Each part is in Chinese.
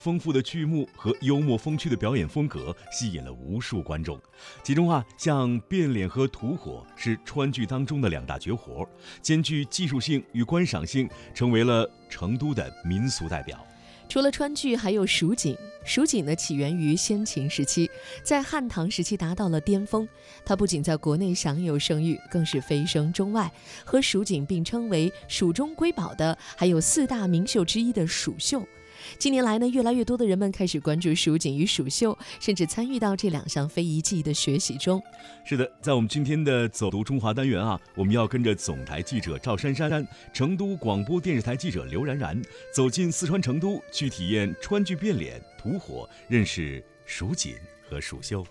丰富的剧目和幽默风趣的表演风格吸引了无数观众。其中像变脸和吐火是川剧当中的2大绝活，兼具技术性与观赏性，成为了成都的民俗代表。 除了川剧，还有蜀锦。蜀锦呢，起源于先秦时期，在汉唐时期达到了巅峰。它不仅在国内享有盛誉，更是飞升中外。和蜀锦并称为蜀中瑰宝的，还有4大名秀之一的蜀绣。近年来呢，越来越多的人们开始关注蜀锦与蜀绣，甚至参与到这2项非遗技艺的学习中。 是的，在我们今天的走读中华单元我们要跟着总台记者赵珊珊、成都广播电视台记者刘然然走进四川成都，去体验川剧变脸、吐火，认识蜀锦和蜀绣。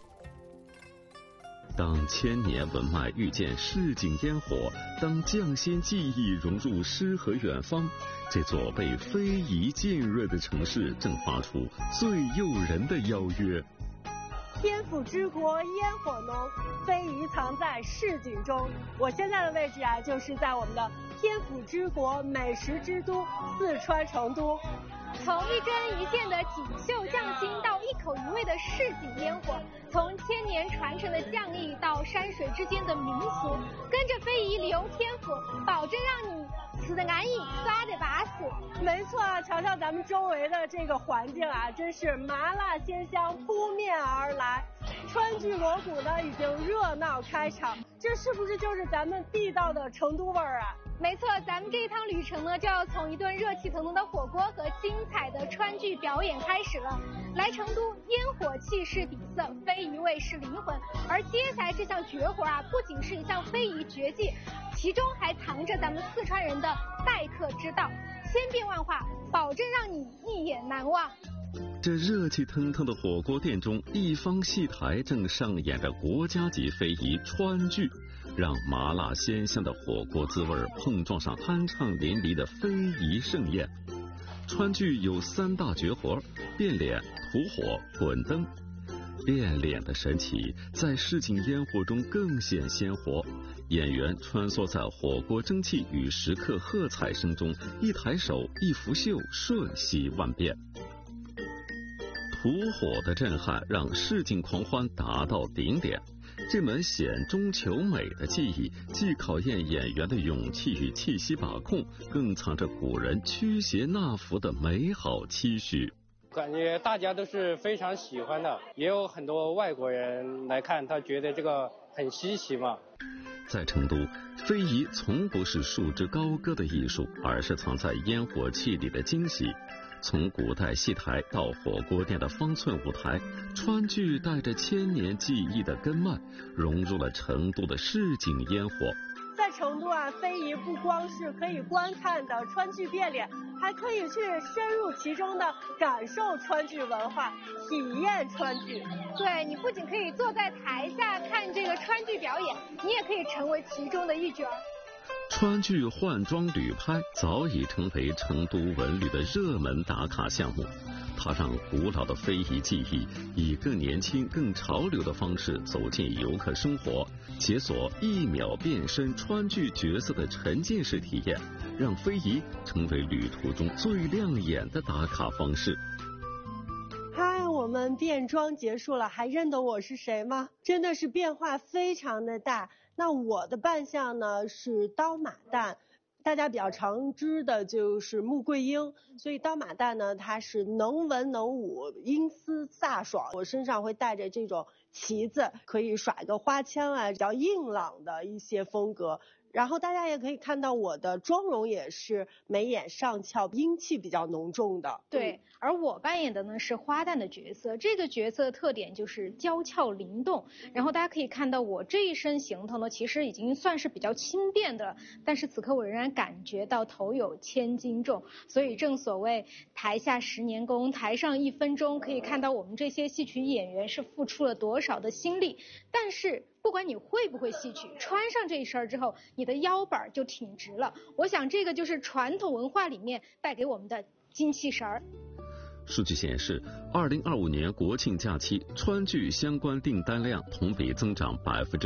当千年文脉遇见市井烟火，当匠心技艺融入诗和远方，这座被非遗浸润的城市正发出最诱人的邀约。 天府之国烟火浓，非遗藏在市井中。我现在的位置就是在我们的天府之国美食之都四川成都。 从一针一线的锦绣匠心到一口一味的市井烟火，从千年传承的匠艺到山水之间的民俗，跟着非遗流天府，保证让你吃得安逸，耍得巴适。 没错瞧瞧咱们周围的这个环境真是麻辣鲜香扑面而来。川剧锣鼓呢已经热闹开场，这是不是就是咱们地道的成都味儿没错，咱们这一趟旅程呢，就要从一顿热气腾腾的火锅和精彩的川剧表演开始了。来成都，烟火气是底色，非遗味是灵魂。而接下来这项绝活不仅是一项非遗绝技，其中还藏着咱们四川人的待客之道，千变万化，保证让你一眼难忘。 这热气腾腾的火锅店中，一方戏台正上演着国家级非遗川剧，让麻辣鲜香的火锅滋味碰撞上酣畅淋漓的非遗盛宴。川剧有3大绝活：变脸、吐火、滚灯。变脸的神奇在市井烟火中更显鲜活，演员穿梭在火锅蒸汽与食客喝彩声中，一抬手一拂袖，瞬息万变。吐火的震撼让市井狂欢达到顶点。这门险中求美的技艺，既考验演员的勇气与气息把控，更藏着古人驱邪纳福的美好期许。 感觉大家都是非常喜欢的，也有很多外国人来看，他觉得这个很稀奇嘛。 在成都，非遗从不是束之高阁的艺术，而是藏在烟火气里的惊喜。从古代戏台到火锅店的方寸舞台，川剧带着千年技艺的根脉，融入了成都的市井烟火。 在成都非遗不光是可以观看的川剧变脸，还可以去深入其中的感受川剧文化，体验川剧。 对，你不仅可以坐在台下看这个川剧表演，你也可以成为其中的一角。 川剧换装旅拍早已成为成都文旅的热门打卡项目，它让古老的非遗技艺以更年轻、更潮流的方式走进游客生活，解锁1秒变身川剧角色的沉浸式体验，让非遗成为旅途中最亮眼的打卡方式。 嗨，我们变装结束了，还认得我是谁吗？真的是变化非常的大。那我的扮相呢是刀马旦，大家比较常知的就是穆桂英，所以刀马旦呢它是能文能武，英姿飒爽。我身上会带着这种旗子，可以耍一个花枪比较硬朗的一些风格。然后大家也可以看到我的妆容也是眉眼上翘，英气比较浓重的。 对，而我扮演的呢是花旦的角色，这个角色的特点就是娇俏灵动。然后大家可以看到我这一身行头呢，其实已经算是比较轻便的了，但是此刻我仍然感觉到头有千斤重。所以正所谓台下10年功，台上1分钟，可以看到我们这些戏曲演员是付出了多少的心力。但是不管你会不会戏曲，穿上这一身之后，你的腰板就挺直了。我想这个就是传统文化里面带给我们的精气神儿。 数据显示，2025年国庆假期川剧相关订单量同比增长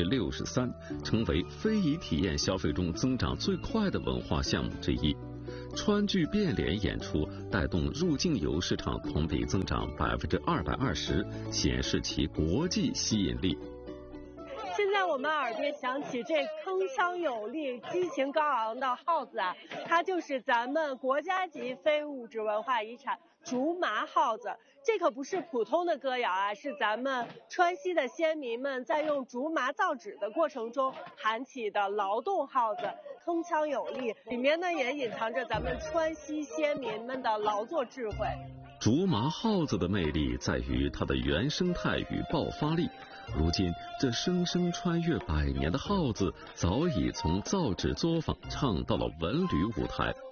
63%，成为非遗体验消费中增长最快的文化项目之一。 川剧变脸演出带动入境游市场同比增长220%，显示其国际吸引力。 现在我们耳边响起这铿锵有力、激情高昂的号子啊，它就是咱们国家级非物质文化遗产竹麻号子。这可不是普通的歌谣啊，是咱们川西的先民们在用竹麻造纸的过程中喊起的劳动号子，铿锵有力，里面呢也隐藏着咱们川西先民们的劳作智慧。 竹麻号子的魅力在于它的原生态与爆发力。如今，这生生穿越100年的号子，早已从造纸作坊唱到了文旅舞台，